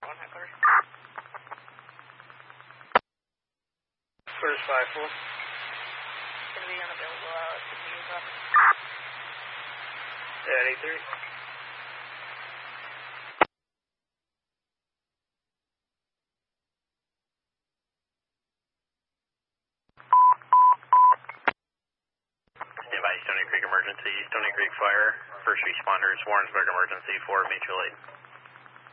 One headquarters. Quarters 5-4. Gonna be unavailable at 6 o'clock. Yeah, at 8:30. Stony Creek emergency, Stony Creek fire, first responders, Warrensburg emergency for mutual aid.